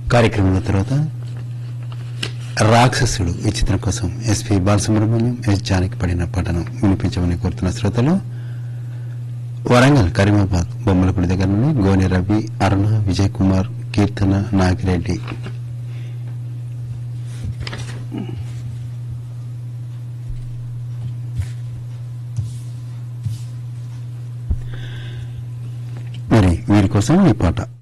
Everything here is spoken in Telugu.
కార్యక్రమంలో తర్వాత రాక్షసుడు ఈ చిత్రం కోసం ఎస్పి బాలసుబ్రహ్మణ్యం ఎస్ జానకి పడిన పాటను వినిపించమని కోరుతున్న శ్రోతలు వరంగల్ కరీమాబాద్ బొమ్మలపల్లి దగ్గర నుండి గోనె రవి, అరుణ, విజయ్ కుమార్, కీర్తన, నాగిరెడ్డి. మరి వీరి కోసం ఈ పాట.